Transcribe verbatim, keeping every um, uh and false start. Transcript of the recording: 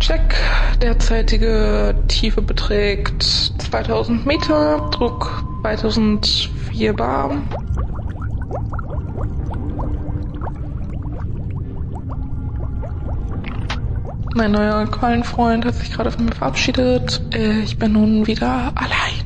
Check. Derzeitige Tiefe beträgt zweitausend Meter, Druck zweitausendvier Bar. Mein neuer Quallenfreund hat sich gerade von mir verabschiedet. Ich bin nun wieder allein.